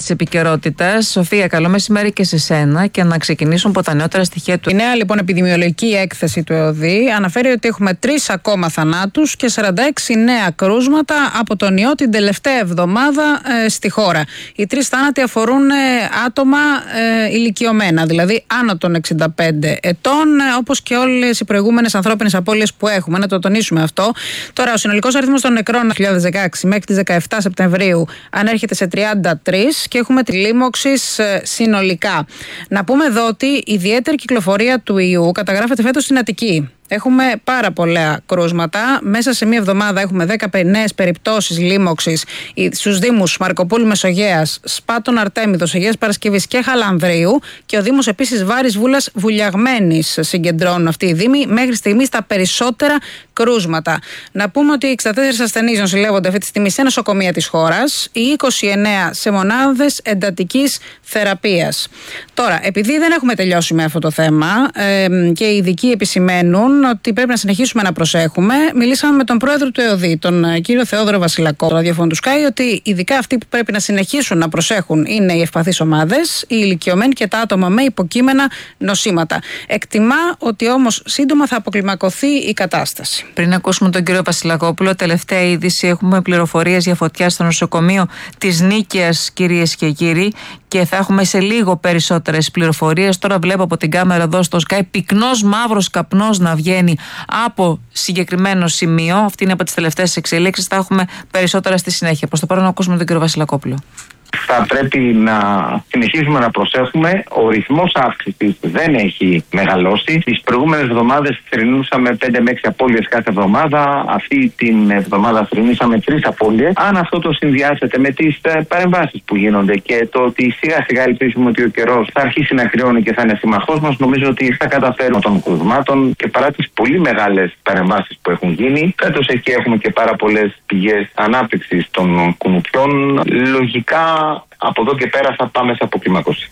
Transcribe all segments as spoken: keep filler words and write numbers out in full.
της επικαιρότητας. Σοφία, καλό μεσημέρι και σε σένα και να ξεκινήσουν από τα νεότερα στοιχεία του. Η νέα λοιπόν επιδημιολογική έκθεση του ΕΟΔΗ αναφέρει ότι έχουμε τρεις ακόμα θανάτους και σαράντα έξι νέα κρούσματα από τον ιό την τελευταία εβδομάδα ε, στη χώρα. Οι τρεις θάνατοι αφορούν ε, άτομα ε, ηλικιωμένα, δηλαδή άνω των εξήντα πέντε ετών, ε, όπως και όλες οι προηγούμενες ανθρώπινες απώλειες που έχουμε. Να το τονίσουμε αυτό. Τώρα, ο συνολικός αριθμός των νεκρών δύο χιλιάδες δεκαέξι μέχρι τις δεκαεφτά Σεπτεμβρίου ανέρχεται σε τριάντα τρεις και έχουμε τη λίμωξης ε, συνολικά. Να πούμε εδώ ότι η ιδιαίτερη κυκλοφορία του ιού καταγράφεται φέτος στην Αττική. Έχουμε πάρα πολλά κρούσματα. Μέσα σε μία εβδομάδα έχουμε δέκα νέες περιπτώσεις λίμωξης στους Δήμους Μαρκοπούλου Μεσογέας, Σπάτων Αρτέμιδος, Αγίας Παρασκευής και Χαλανδρίου. Και ο Δήμος επίσης Βάρης Βούλας Βουλιαγμένης συγκεντρώνουν αυτοί οι Δήμοι μέχρι στιγμής τα περισσότερα κρούσματα. Να πούμε ότι οι εξήντα τέσσερις ασθενείς νοσηλεύονται αυτή τη στιγμή σε νοσοκομεία της χώρας, οι είκοσι εννέα σε μονάδες εντατικής θεραπείας. Τώρα, επειδή δεν έχουμε τελειώσει με αυτό το θέμα ε, και οι ειδικοί επισημαίνουν ότι πρέπει να συνεχίσουμε να προσέχουμε, μιλήσαμε με τον πρόεδρο του ΕΟΔΗ, τον κύριο Θεόδωρο Βασιλακό, το ραδιόφωνο του Sky, ότι ειδικά αυτοί που πρέπει να συνεχίσουν να προσέχουν είναι οι ευπαθείς ομάδες, οι ηλικιωμένοι και τα άτομα με υποκείμενα νοσήματα. Εκτιμά ότι όμως σύντομα θα αποκλιμακωθεί η κατάσταση. Πριν ακούσουμε τον κύριο Βασιλακόπουλο, τελευταία είδηση, έχουμε πληροφορίες για φωτιά στο νοσοκομείο της Νίκαιας, κυρίες και κύριοι, και θα έχουμε σε λίγο περισσότερες πληροφορίες. Τώρα βλέπω από την κάμερα εδώ στο Sky πυκνός μαύρος καπνός να βγαίνει από συγκεκριμένο σημείο. Αυτή είναι από τις τελευταίες εξελίξεις. Θα έχουμε περισσότερα στη συνέχεια. Προς το παρόν να ακούσουμε τον κύριο Βασιλακόπουλο. Θα πρέπει να συνεχίσουμε να προσέχουμε. Ο ρυθμός αύξησης δεν έχει μεγαλώσει. Τις προηγούμενες εβδομάδες θρηνούσαμε πέντε με έξι απώλειες κάθε εβδομάδα. Αυτή την εβδομάδα θρηνήσαμε τρεις απώλειες. Αν αυτό το συνδυάσετε με τις παρεμβάσεις που γίνονται και το ότι σιγά σιγά ελπίζουμε ότι ο καιρός θα αρχίσει να κρυώνει και θα είναι συμμαχός μας, νομίζω ότι θα καταφέρουμε των κρουσμάτων και παρά τις πολύ μεγάλες παρεμβάσεις που έχουν γίνει. Φέτος εκεί έχουμε και πάρα πολλές πηγές ανάπτυξης των κουνουπιών. Λογικά από εδώ και πέρα θα πάμε σε αποκλιμάκωση.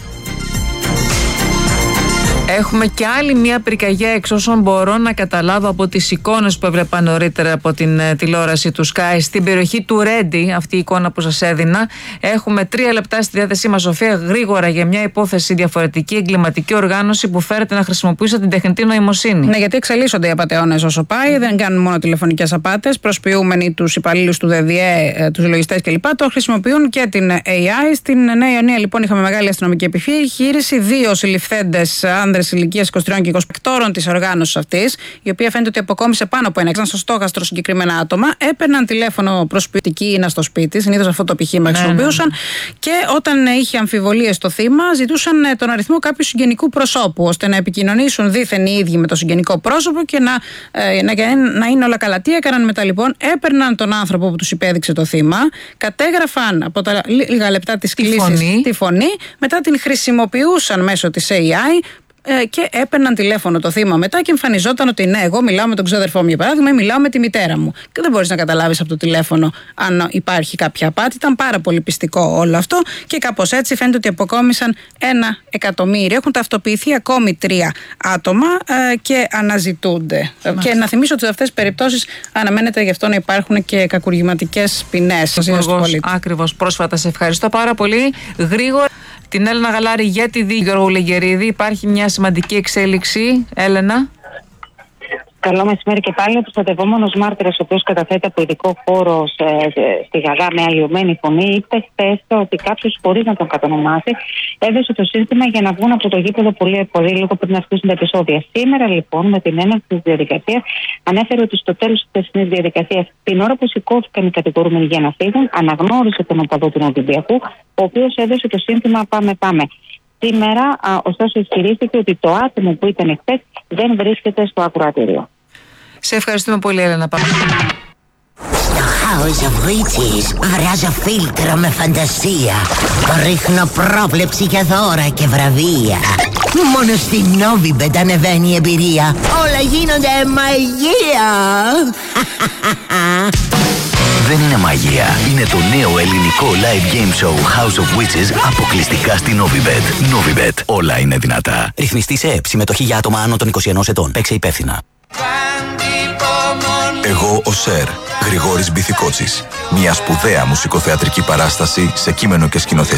Έχουμε και άλλη μια πυρκαγιά, εξ όσων μπορώ να καταλάβω από τις εικόνες που έβλεπα νωρίτερα από την ε, τηλεόραση του Sky, στην περιοχή του Ρέντι, αυτή η εικόνα που σας έδινα. Έχουμε τρία λεπτά στη διάθεσή μας, Σοφία, γρήγορα για μια υπόθεση διαφορετική εγκληματική οργάνωση που φέρεται να χρησιμοποιήσει την τεχνητή νοημοσύνη. Ναι, γιατί εξελίσσονται οι απατεώνες όσο πάει, δεν κάνουν μόνο τηλεφωνικές απάτες, προσποιούμενοι τους υπαλλήλους του ΔΔΕ, τους λογιστές κλπ. Το χρησιμοποιούν και την έι άι. Στην Νέα Ιωνία, λοιπόν, είχαμε μεγάλη αστυνομική επιχείρηση, δύο συλληφθέντες άνδρες ηλικίας είκοσι τρία και είκοσι εκτόρων της οργάνωσης αυτής, η οποία φαίνεται ότι αποκόμισε πάνω από ένα, στο στόχαστρο συγκεκριμένα άτομα, έπαιρναν τηλέφωνο προσποιητική ή στο σπίτι, συνήθως αυτό το επιχείρημα χρησιμοποιούσαν, ναι, ναι. Και όταν είχε αμφιβολίες στο θύμα, ζητούσαν τον αριθμό κάποιου συγγενικού προσώπου, ώστε να επικοινωνήσουν δήθεν οι ίδιοι με το συγγενικό πρόσωπο και να, ε, να, να είναι όλα καλά. Τι έκαναν μετά, λοιπόν? Έπαιρναν τον άνθρωπο που τους υπέδειξε το θύμα, κατέγραφαν από τα λίγα λεπτά της κλήσης τη φωνή, μετά την χρησιμοποιούσαν μέσω της έι άι. Και έπαιρναν τηλέφωνο το θύμα μετά και εμφανιζόταν ότι ναι, εγώ μιλάω με τον ξάδερφό μου για παράδειγμα ή μιλάω με τη μητέρα μου. Και δεν μπορείς να καταλάβεις από το τηλέφωνο αν υπάρχει κάποια απάτη. Ήταν πάρα πολύ πιστικό όλο αυτό και κάπως έτσι φαίνεται ότι αποκόμισαν ένα εκατομμύριο. Έχουν ταυτοποιηθεί ακόμη τρία άτομα ε, και αναζητούνται. Μάλιστα. Και να θυμίσω ότι σε αυτές τις περιπτώσεις αναμένεται γι' αυτό να υπάρχουν και κακουργηματικές ποινές. Ακριβώς, πρόσφατα. Σε ευχαριστώ πάρα πολύ. Γρήγορα. Την Έλενα Γαλάρη για τη Δίκη Γιώργου Λεγερίδη. Υπάρχει μια σημαντική εξέλιξη. Έλενα. Καλό μεσημέρι και πάλι. Ο προστατευόμενος μάρτυρας, ο οποίος καταθέτει από ειδικό χώρο στη Γαδά με αλλοιωμένη φωνή, είπε χθες ότι κάποιος, χωρίς να τον κατονομάσει, έδωσε το σύνθημα για να βγουν από το γήπεδο πολύ πολύ λίγο πριν να αρχίσουν τα επεισόδια. Σήμερα, λοιπόν, με την έναρξη της διαδικασίας, ανέφερε ότι στο τέλος της χθεσινής διαδικασίας, την ώρα που σηκώθηκαν οι κατηγορούμενοι για να φύγουν, αναγνώρισε τον οπαδό του Ολυμπιακού, ο οποίος έδωσε το σύνθημα Πάμε, πάμε. Σήμερα, α, ωστόσο, ισχυρίστηκε ότι το άτομο που ήταν εχθές δεν βρίσκεται στο ακροατήριο. Σε ευχαριστούμε πολύ, Έλενα. Στο House of Witches βράζω φίλτρο με φαντασία. Ρίχνω πρόβλεψη για δώρα και βραβεία. Μόνο στην Novibet ανεβαίνει η εμπειρία. Όλα γίνονται μαγεία. Δεν είναι μαγεία. Είναι το νέο ελληνικό live game show House of Witches αποκλειστικά στην Novibet. Novibet. Όλα είναι δυνατά. Ρυθμιστή σε ΕΕΠ. Συμμετοχή για άτομα άνω των είκοσι ενός ετών. Παίξε υπεύθυνα. Εγώ ο Σερ, Γρηγόρης Μπιθικότσης. Μια σπουδαία μουσικοθεατρική παράσταση σε κείμενο και σκηνοθεσία